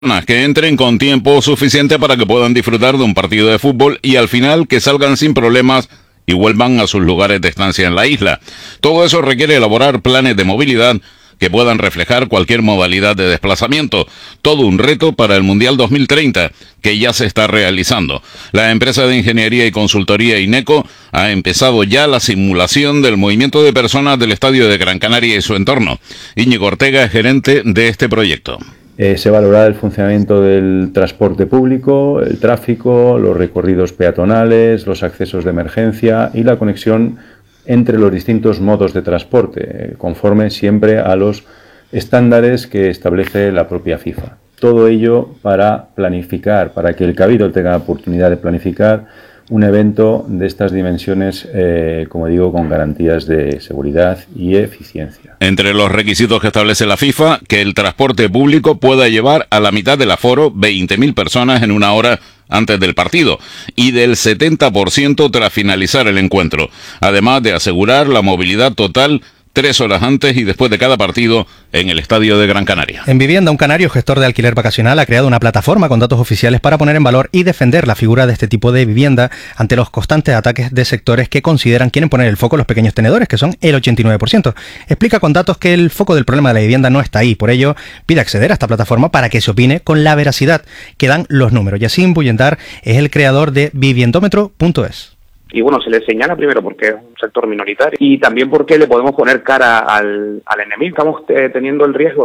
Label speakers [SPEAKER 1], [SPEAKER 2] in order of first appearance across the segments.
[SPEAKER 1] que entren con tiempo suficiente para que puedan disfrutar de un partido de fútbol y al final que salgan sin problemas y vuelvan a sus lugares de estancia en la isla. Todo eso requiere elaborar planes de movilidad que puedan reflejar cualquier modalidad de desplazamiento. Todo un reto para el Mundial 2030, que ya se está realizando. La empresa de ingeniería y consultoría INECO ha empezado ya la simulación del movimiento de personas del estadio de Gran Canaria y su entorno. Íñigo Ortega es gerente de este proyecto.
[SPEAKER 2] Se valorará el funcionamiento del transporte público, el tráfico, los recorridos peatonales, los accesos de emergencia y la conexión entre los distintos modos de transporte, conforme siempre a los estándares que establece la propia FIFA. Todo ello para planificar, para que el Cabildo tenga la oportunidad de planificar un evento de estas dimensiones, como digo, con garantías de seguridad y eficiencia.
[SPEAKER 1] Entre los requisitos que establece la FIFA, que el transporte público pueda llevar a la mitad del aforo 20.000 personas en una hora antes del partido y del 70% tras finalizar el encuentro, además de asegurar la movilidad total 3 horas antes y después de cada partido en el estadio de Gran Canaria.
[SPEAKER 3] En Vivienda, un canario gestor de alquiler vacacional ha creado una plataforma con datos oficiales para poner en valor y defender la figura de este tipo de vivienda ante los constantes ataques de sectores que consideran quieren poner el foco en los pequeños tenedores, que son el 89%. Explica con datos que el foco del problema de la vivienda no está ahí, por ello pide acceder a esta plataforma para que se opine con la veracidad que dan los números. Yacine Bullendar es el creador de viviendómetro.es.
[SPEAKER 4] Y bueno, se le señala primero porque es un sector minoritario y también porque le podemos poner cara al enemigo. Estamos teniendo el riesgo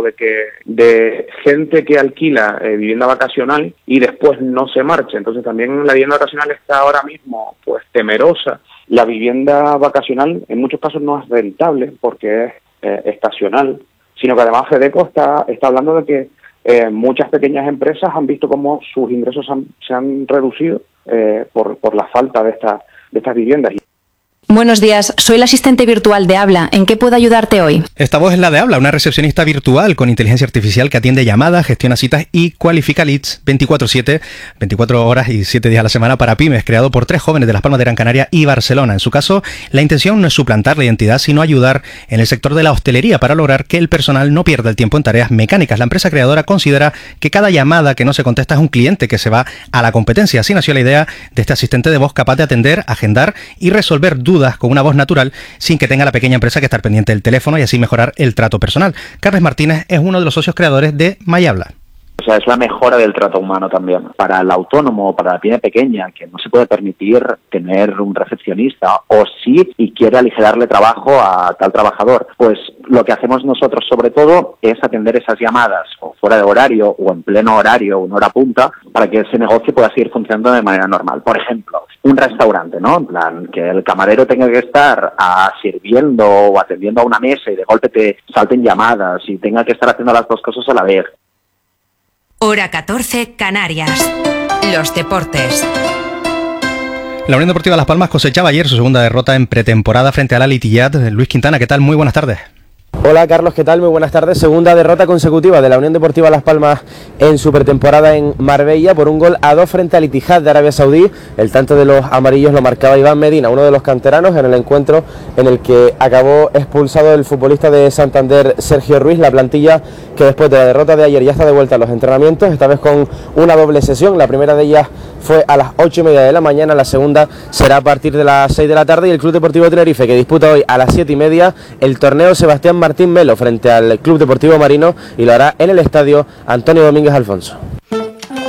[SPEAKER 4] de gente que alquila vivienda vacacional y después no se marcha. Entonces también la vivienda vacacional está ahora mismo pues temerosa. La vivienda vacacional en muchos casos no es rentable porque es estacional, sino que además FEDECO está hablando de que muchas pequeñas empresas han visto cómo sus ingresos se han reducido por la falta de estas viviendas.
[SPEAKER 5] Buenos días, soy la asistente virtual de Habla. ¿En qué puedo ayudarte hoy?
[SPEAKER 3] Esta voz es la de Habla, una recepcionista virtual con inteligencia artificial que atiende llamadas, gestiona citas y cualifica leads 24/7, 24 horas y 7 días a la semana para pymes, creado por 3 jóvenes de Las Palmas de Gran Canaria y Barcelona. En su caso, la intención no es suplantar la identidad, sino ayudar en el sector de la hostelería para lograr que el personal no pierda el tiempo en tareas mecánicas. La empresa creadora considera que cada llamada que no se contesta es un cliente que se va a la competencia. Así nació la idea de este asistente de voz capaz de atender, agendar y resolver dudas con una voz natural sin que tenga la pequeña empresa que estar pendiente del teléfono y así mejorar el trato personal. Carles Martínez es uno de los socios creadores de Mayhabla.
[SPEAKER 6] O sea, es la mejora del trato humano también. Para el autónomo, para la pyme pequeña, que no se puede permitir tener un recepcionista, o sí y quiere aligerarle trabajo a tal trabajador, pues lo que hacemos nosotros sobre todo es atender esas llamadas o fuera de horario o en pleno horario o en hora punta para que ese negocio pueda seguir funcionando de manera normal. Por ejemplo, un restaurante, ¿no? En plan, que el camarero tenga que estar sirviendo o atendiendo a una mesa y de golpe te salten llamadas y tenga que estar haciendo las dos cosas a la vez.
[SPEAKER 7] Hora 14, Canarias. Los deportes.
[SPEAKER 3] La Unión Deportiva Las Palmas cosechaba ayer su segunda derrota en pretemporada frente al Al-Ittihad. Luis Quintana, ¿qué tal? Muy buenas tardes.
[SPEAKER 8] Hola Carlos, ¿qué tal? Muy buenas tardes. Segunda derrota consecutiva de la Unión Deportiva Las Palmas en su pretemporada en Marbella por 1-2 frente al Al-Ittihad de Arabia Saudí. El tanto de los amarillos lo marcaba Iván Medina, uno de los canteranos, en el encuentro en el que acabó expulsado el futbolista de Santander, Sergio Ruiz. La plantilla que después de la derrota de ayer ya está de vuelta a los entrenamientos, esta vez con una doble sesión. La primera de ellas fue a las 8:30 de la mañana, la segunda será a partir de las 6 de la tarde y el Club Deportivo Tenerife, que disputa hoy a las 7:30 el torneo Sebastián Martín Melo frente al Club Deportivo Marino y lo hará en el estadio Antonio Domínguez Alfonso.